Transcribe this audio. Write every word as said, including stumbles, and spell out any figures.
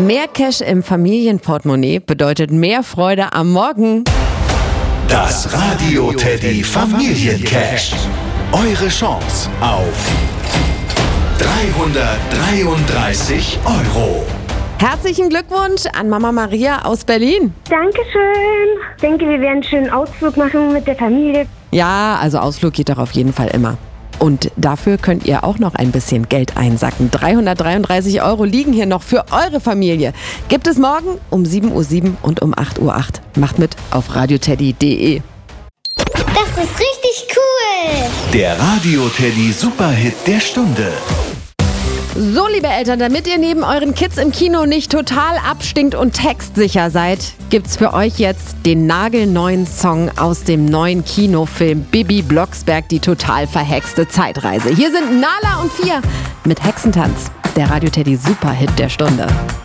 Mehr Cash im Familienportemonnaie bedeutet mehr Freude am Morgen. Das Radio Teddy Familiencash. Eure Chance auf dreihundertdreiunddreißig Euro. Herzlichen Glückwunsch an Mama Maria aus Berlin. Dankeschön. Ich denke, wir werden einen schönen Ausflug machen mit der Familie. Ja, also Ausflug geht doch auf jeden Fall immer. Und dafür könnt ihr auch noch ein bisschen Geld einsacken. dreihundertdreiunddreißig Euro liegen hier noch für eure Familie. Gibt es morgen um sieben Uhr sieben und um acht Uhr acht. Macht mit auf radioteddy punkt de. Das ist richtig cool. Der Radio Teddy Superhit der Stunde. So, liebe Eltern, damit ihr neben euren Kids im Kino nicht total abstinkt und textsicher seid, gibt's für euch jetzt den nagelneuen Song aus dem neuen Kinofilm Bibi Blocksberg, die total verhexte Zeitreise. Hier sind Nala und Fia mit Hexentanz, der Radio Teddy Superhit der Stunde.